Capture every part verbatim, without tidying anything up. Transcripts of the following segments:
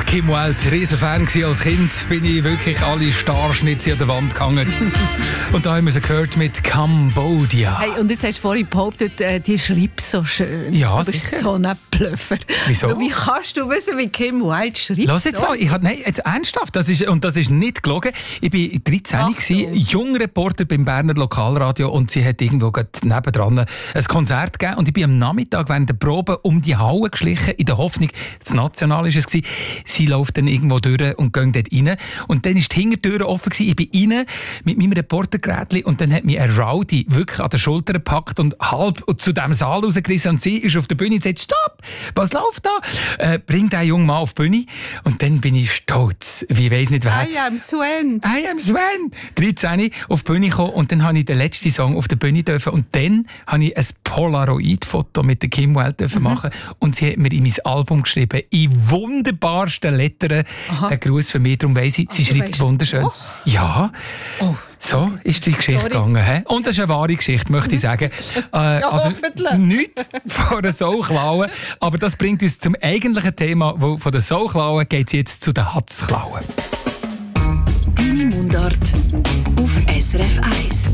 Kim Wilde, Riesenfan gewesen als Kind, bin ich wirklich alle Starschnitze an der Wand gehangen. Und da haben wir sie gehört mit Cambodia. Hey, und jetzt hast du vorhin behauptet, äh, die schreibt so schön. Ja, du bist sicher. so ein Blöffer. Wieso? Wie kannst du wissen, wie Kim Wilde schreibt? Lass jetzt mal, ich hab, nein, jetzt ernsthaft, das ist, und das ist nicht gelogen. Ich war dreizehn, gewesen, Jungreporter beim Berner Lokalradio, und sie hat irgendwo nebendran ein Konzert gegeben, und ich bin am Nachmittag während der Probe um die Halle geschlichen, in der Hoffnung, das National war es. Sie läuft dann irgendwo durch und geht dort rein. Und dann war die Hintertür offen gewesen. Ich bin rein mit meinem Reportergerätchen, und dann hat mich ein Rowdy wirklich an der Schulter gepackt und halb zu diesem Saal rausgerissen. Und sie ist auf der Bühne und sagt: Stopp, was läuft da? Äh, bring den jungen Mann auf die Bühne. Und dann bin ich stolz, wie ich weiss nicht wer. I am Sven. I am Sven. dreizehn auf die Bühne gekommen, und dann habe ich den letzten Song auf der Bühne dürfen. Und dann habe ich ein Polaroid-Foto mit der Kim Wilde dürfen mhm. machen. Und sie hat mir in mein Album geschrieben, in wunderbarsten Lettern, ein Gruß für mich. Darum weiss ich, sie Ach, schreibt wunderschön. Ja. Oh. So ist die Geschichte Sorry. gegangen. He? Und das ist eine wahre Geschichte, möchte ich sagen. Äh, ja, also hoffentlich. Nichts von der Soul-Klauen. Aber das bringt uns zum eigentlichen Thema, wo von der Soul-Klauen geht es jetzt zu den Hatz-Klauen. Deine Mundart auf S R F eins.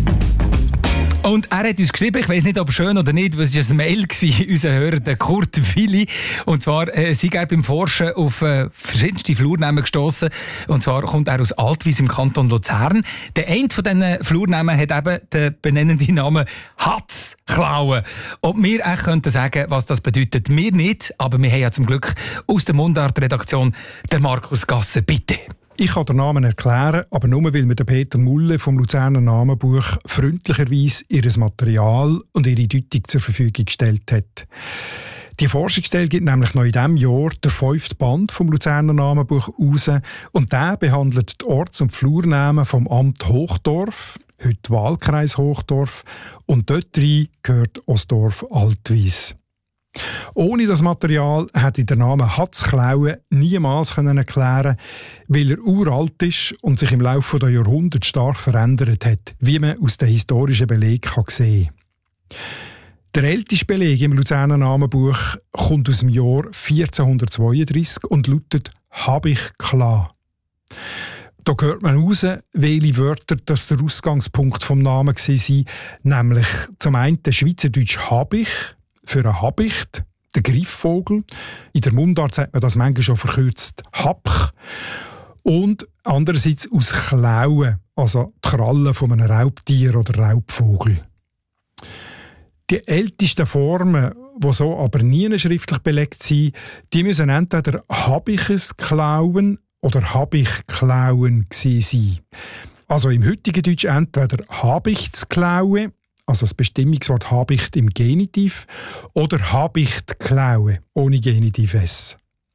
Und er hat uns geschrieben, ich weiss nicht, ob schön oder nicht, es war ein Mail, unser Hörer, der Kurt Willi. Und zwar äh, sei er beim Forschen auf äh, verschiedenste Flurnamen gestossen. Und zwar kommt er aus Altwies im Kanton Luzern. Der eine von diesen Flurnamen hat eben den benennenden Namen Hatz-Klauen. Ob wir echt könnten sagen, was das bedeutet, wir nicht. Aber wir haben ja zum Glück aus der Mundart-Redaktion den Markus Gasser. Bitte. Ich kann den Namen erklären, aber nur weil mir der Peter Mulle vom Luzerner Namenbuch freundlicherweise ihr Material und ihre Deutung zur Verfügung gestellt hat. Die Forschungsstelle gibt nämlich noch in diesem Jahr den fünften Band vom Luzerner Namenbuch raus, und der behandelt die Orts- und Flurnamen vom Amt Hochdorf, heute Wahlkreis Hochdorf, und dort rein gehört Ostdorf Altwies. Ohne das Material hätte ich den Namen Hatz-Klauen niemals erklären können, weil er uralt ist und sich im Laufe der Jahrhunderte stark verändert hat, wie man aus den historischen Belegen sehen kann. Der älteste Beleg im Luzerner Namenbuch kommt aus dem Jahr vierzehnhundertzweiunddreissig und lautet «Hab ich klar». Da hört man raus, welche Wörter das der Ausgangspunkt vom Namen waren, nämlich zum einen der Schweizerdeutsch «Hab ich», für einen Habicht, der Greifvogel. In der Mundart sagt man das manchmal schon verkürzt Hapch. Und andererseits aus Klauen, also die Krallen von einem Raubtier oder Raubvogel. Die ältesten Formen, die so aber nie schriftlich belegt sind, die müssen entweder Habiches Klauen oder Habich-Klauen gewesen sein. Also im heutigen Deutsch entweder Habichts-Klaue, also das Bestimmungswort Habicht im Genitiv, oder Habicht-Klaue ohne Genitiv S.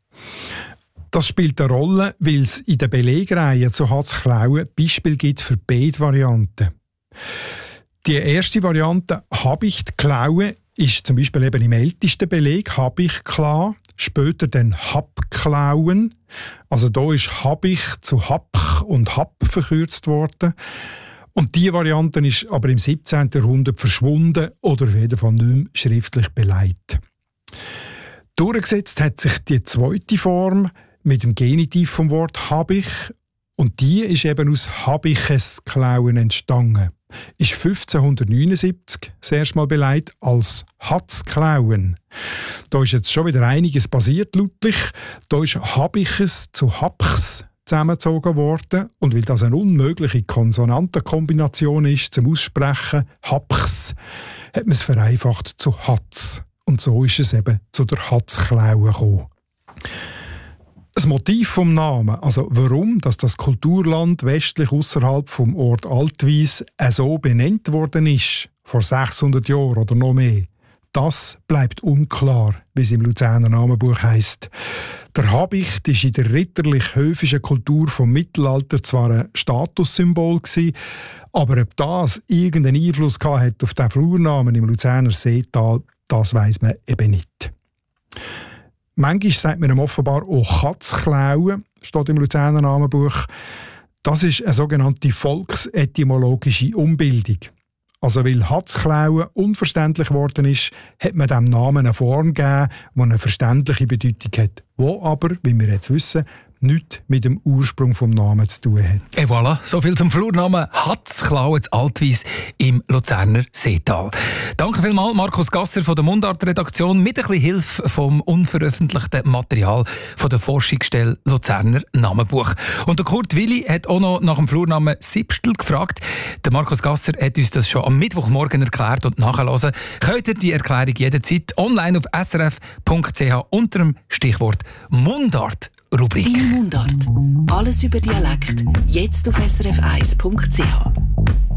Das spielt eine Rolle, weil es in der Belegreihe zu Hatz-Klauen Beispiele gibt für beide Varianten. Die erste Variante, Habicht-Klaue, ist zum Beispiel eben im ältesten Beleg Habich-Kla, später dann Hab-Klauen. Also da ist Habich zu Hapch und Hab verkürzt worden. Und diese Variante ist aber im siebzehnten Jahrhundert verschwunden oder auf jeden Fall nicht mehr schriftlich beleidigt. Durchgesetzt hat sich die zweite Form mit dem Genitiv vom Wort Habich, und die ist eben aus Habiches Klauen entstanden. Ist fünfzehnhundertneunundsiebzig das erste Mal beleidigt als Hatz-Klauen. Da ist jetzt schon wieder einiges passiert, lautlich. Da ist Habiches zu Hapchs zusammengezogen worden, und weil das eine unmögliche Konsonantenkombination ist zum Aussprechen, Hapchs, hat man es vereinfacht zu Hatz. Und so ist es eben zu der Hatz-Klaue gekommen. Das Motiv vom Namen, also warum dass das Kulturland westlich außerhalb vom Ort Altwies so benannt worden ist, vor sechshundert Jahren oder noch mehr, das bleibt unklar, wie es im Luzerner Namenbuch heisst. Der Habicht war in der ritterlich-höfischen Kultur vom Mittelalter zwar ein Statussymbol gewesen, aber ob das irgendeinen Einfluss hat auf den Flurnamen im Luzerner Seetal, das weiss man eben nicht. Manchmal sagt man ihm offenbar auch Katz-Klauen, steht im Luzerner Namenbuch. Das ist eine sogenannte volksetymologische Umbildung. Also weil Hatz-Klauen unverständlich geworden ist, hat man dem Namen eine Form gegeben, die eine verständliche Bedeutung hat, die aber, wie wir jetzt wissen, nichts mit dem Ursprung des Namens zu tun hat. Et voilà, so viel zum Flurnamen Hatzklau zu Altwies im Luzerner Seetal. Danke vielmals, Markus Gasser von der Mundart-Redaktion, mit ein bisschen Hilfe vom unveröffentlichten Material von der Forschungsstelle Luzerner Namenbuch. Und der Kurt Willi hat auch noch nach dem Flurnamen Sipstel gefragt. Der Markus Gasser hat uns das schon am Mittwochmorgen erklärt und nachhören. Könnt ihr die Erklärung jederzeit online auf s r f punkt c h unter dem Stichwort Mundart Rubrik. Deine Mundart. Alles über Dialekt. Jetzt auf s r f eins punkt c h.